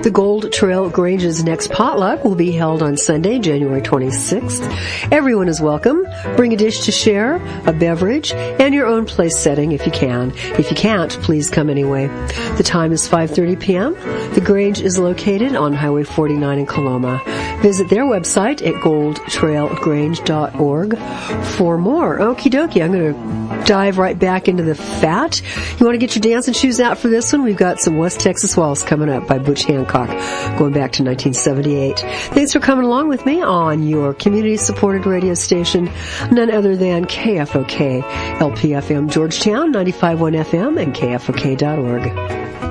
The Gold Trail Grange's next potluck will be held on Sunday, January 26th. Everyone is welcome. Bring a dish to share, a beverage, and your own place setting if you can. If you can't, please come anyway. The time is 5:30 p.m. The Grange is located on Highway 49 in Coloma. Visit their website at goldtrailgrange.org for more. Okie dokie, I'm going to dive right back into the fat. You want to get your dancing shoes out for this one? We've got some West Texas Waltz coming up by Butch Hancock, going back to 1978. Thanks for coming along with me on your community-supported radio station, none other than KFOK, LPFM Georgetown, 95.1 FM, and KFOK.org.